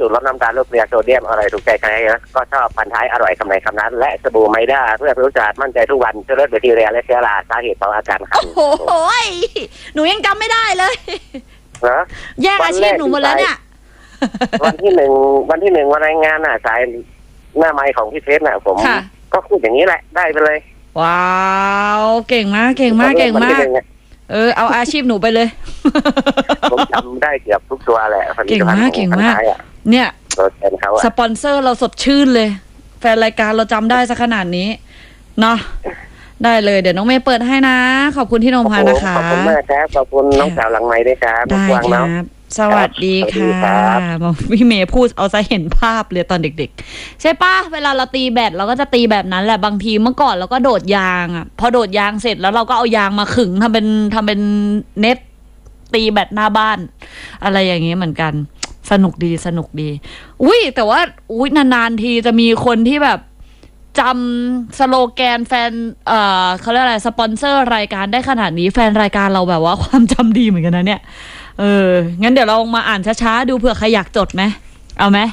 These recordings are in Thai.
ตรลดน้ำตาลลดเกลือโซเดียมอร่อยถูกใจใครก็ชอบพันท้ายอร่อยคำไหนคำนั้นและสบู่ไมด้าเพื่อผิวสะอาดมั่นใจทุกวันช่วยลดแบคทีเรียและเชื้อราสาเหตุของอาการคันโอ้โหหนูยังจำไม่ได้เลยแยกอาชีพหนูหมดแล้วเนี่ยวันที่หนึ่งวันรายงานสายหน้าไม้ของพี่เพชรผมก็พูดอย่างนี้แหละได้ไปเลยว้าวเก่งมากเอาอาชีพหนูไปเลยผมจำได้เกือบทุกตัวแหละเก่งมากเนี่ยสปอนเซอร์เราสดชื่นเลยแฟนรายการเราจำได้ซะขนาดนี้เนาะได้เลยเดี๋ยวน้องเมย์เปิดให้นะขอบคุณที่นมพานะคะขอบคุณมากครับขอบคุณน้องสาวหลังไม้ด้วยครับได้ครับสวัสดีค่ะพี่เมย์พูดเอาซะเห็นภาพเลยตอนเด็กๆใช่ป่ะเวลาเราตีแบดเราก็จะตีแบบนั้นแหละบางทีเมื่อก่อนเราก็โดดยางอ่ะพอโดดยางเสร็จแล้วเราก็เอายางมาขึงทำเป็นเน็ตตีแบดหน้าบ้านอะไรอย่างเงี้ยเหมือนกันสนุกดีอุ้ยแต่ว่าอุ้ยนานๆทีจะมีคนที่แบบจำสโลแกนแฟนเขาเรียกอะไรสปอนเซอร์รายการได้ขนาดนี้แฟนรายการเราแบบว่าความจำดีเหมือนกันนะเนี่ยงั้นเดี๋ยวเรามาอ่านช้าๆดูเผื่อใครอยากจดไหมเอาไหม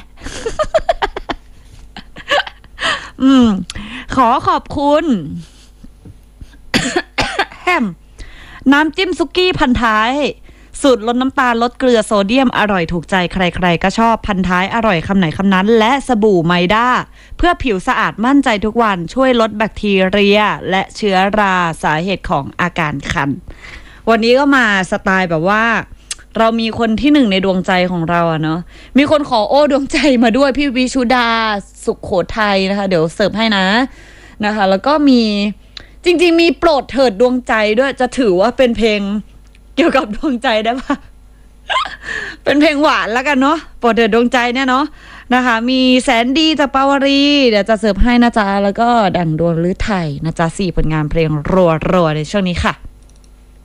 ขอบคุณ แฮมน้ำจิ้มซุกี้พันท้ายสูตรลดน้ำตาลลดเกลือโซเดียมอร่อยถูกใจใครๆก็ชอบพันท้ายอร่อยคำไหนคำนั้นและสบู่ไมด้าเพื่อผิวสะอาดมั่นใจทุกวันช่วยลดแบคทีเรียและเชื้อราสาเหตุของอาการคันวันนี้ก็มาสไตล์แบบว่าเรามีคนที่หนึ่งในดวงใจของเราอะเนาะมีคนขอโอ้ดวงใจมาด้วยพี่วิชุดาสุขโขทัยนะคะเดี๋ยวเสิร์ฟให้นะคะแล้วก็มีจริงๆมีโปรดเถิดดวงใจด้วยจะถือว่าเป็นเพลงเกี่ยวกับดวงใจได้ปะ เป็นเพลงหวานแล้วกันเนาะโปรดเถิดดวงใจเนี่ยเนาะนะคะมีแสนดีจากปาวรีเดี๋ยวจะเสิร์ฟให้นะจ๊ะแล้วก็ดั่งดวงฤทัยนะจ๊ะ4ผลงานเพลงรัวๆในช่วงนี้ค่ะ